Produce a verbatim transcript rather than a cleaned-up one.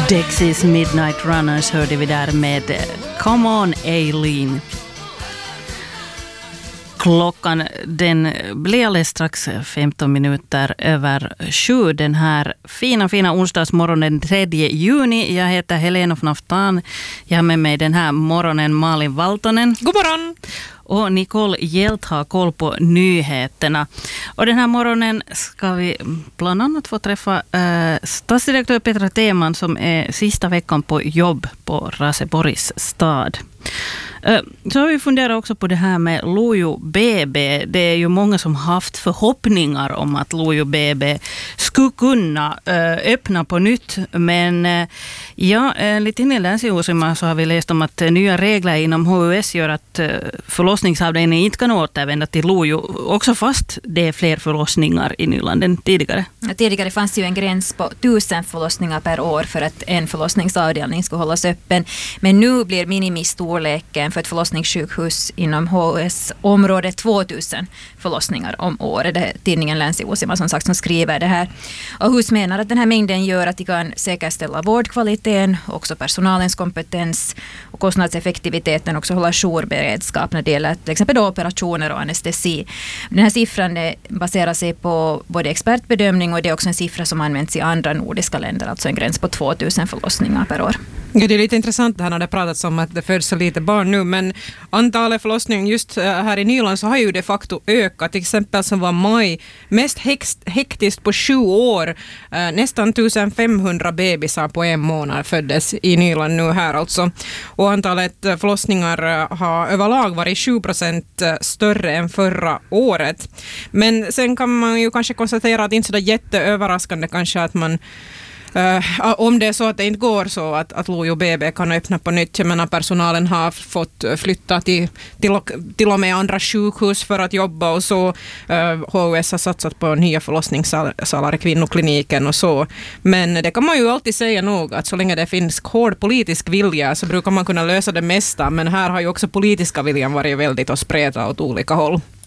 Dexys Midnight Runners hörde vi där med Come On Aileen. Klockan den blir alldeles strax femton minuter över sju den här fina, fina onsdagsmorgonen den tredje juni. Jag heter Helena von Aftan. Jag har med mig den här morgonen Malin Valtonen. God morgon! Och Nicole Hjelt har koll på nyheterna. Och den här morgonen ska vi bland annat få träffa äh, stadsdirektör Petra Teman som är sista veckan på jobb på Raseborgs stad. Så har vi funderat också på det här med Lojo B B. Det är ju många som haft förhoppningar om att Lojo B B skulle kunna öppna på nytt. Men ja, lite innan Länsstyrelsen så har vi läst om att nya regler inom H U S gör att förlossningsavdelningen inte kan återvända till Lojo. Också fast det är fler förlossningar i Nyland än tidigare. Ja, tidigare fanns ju en gräns på tusen förlossningar per år för att en förlossningsavdelning skulle hållas öppen. Men nu blir minimistorleken för ett förlossningssjukhus inom H U S-området tvåtusen förlossningar om året. Det är tidningen Länsstyrelsen som sagt som skriver det här. Och H U S menar att den här mängden gör att de kan säkerställa vårdkvaliteten, också personalens kompetens och kostnadseffektiviteten, också hålla jourberedskap när det gäller till exempel då operationer och anestesi. Den här siffran baserar sig på både expertbedömning och det är också en siffra som används i andra nordiska länder, alltså en gräns på tvåtusen förlossningar per år. Ja, det är lite intressant här när det pratats om att det föds så lite barn nu, men antalet förlossningar just här i Nyland så har ju de facto ökat. Till exempel som var maj mest hektiskt på sju år. Nästan femtonhundra bebisar på en månad föddes i Nyland nu här alltså. Och antalet förlossningar har överlag varit sju procent större än förra året. Men sen kan man ju kanske konstatera att det inte är så jätteöverraskande kanske att man Uh, om det är så att det inte går så att, att Lojo B B kan öppna på nytt. Jag menar, personalen har fått flytta till, till, och, till och med andra sjukhus för att jobba och så. Uh, H U S har satsat på nya förlossningssalar i kvinnokliniken och så. Men det kan man ju alltid säga nog att så länge det finns hård politisk vilja så brukar man kunna lösa det mesta. Men här har ju också politiska viljan varit väldigt att spreta åt olika håll.